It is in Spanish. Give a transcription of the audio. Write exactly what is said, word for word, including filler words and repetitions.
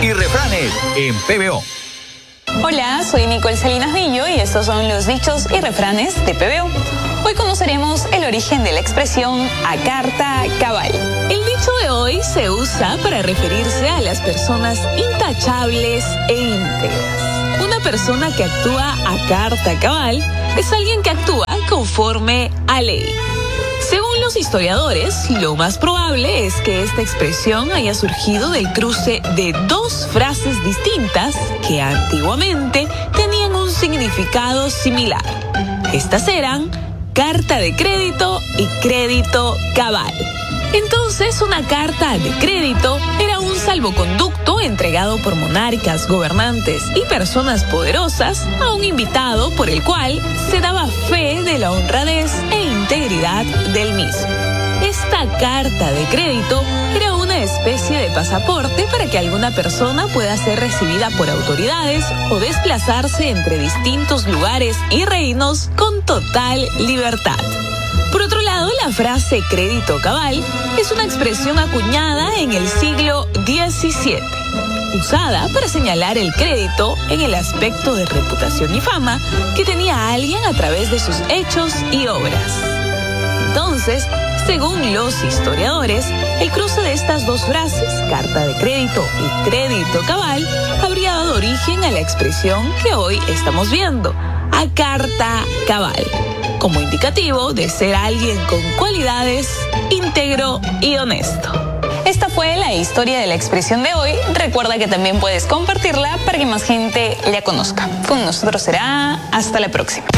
y refranes en P B O. Hola, soy Nicole Salinas Villo y estos son los dichos y refranes de P B O. Hoy conoceremos el origen de la expresión a carta cabal. El dicho de hoy se usa para referirse a las personas intachables e íntegras. Una persona que actúa a carta cabal es alguien que actúa conforme a ley. Según los historiadores, lo más probable es que esta expresión haya surgido del cruce de dos frases distintas que antiguamente tenían un significado similar. Estas eran carta de crédito y crédito cabal. Entonces, una carta de crédito era un salvoconducto entregado por monarcas, gobernantes y personas poderosas a un invitado por el cual se daba fe de la honradez e integridad del mismo. Esta carta de crédito era una especie de pasaporte para que alguna persona pueda ser recibida por autoridades o desplazarse entre distintos lugares y reinos con total libertad. Por otro lado, la frase crédito cabal es una expresión acuñada en el siglo diecisiete, usada para señalar el crédito en el aspecto de reputación y fama que tenía alguien a través de sus hechos y obras. Entonces, según los historiadores, el cruce de estas dos frases, carta de crédito y crédito cabal, habría dado origen a la expresión que hoy estamos viendo, a carta cabal, como indicativo de ser alguien con cualidades íntegro y honesto. Esta fue la historia de la expresión de hoy. Recuerda que también puedes compartirla para que más gente la conozca. Con nosotros será hasta la próxima.